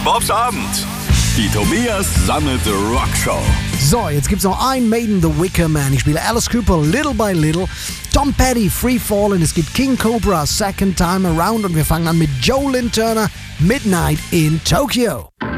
Bobs Abend. Die Tobias Sammelte Rockshow. So, jetzt gibt's noch ein Maiden, The Wicker Man. Ich spiele Alice Cooper, Little by Little. Tom Petty, Free Fallin'. Es gibt King Cobra, Second Time Around. Und wir fangen an mit Joe Lynn Turner, Midnight in Tokyo.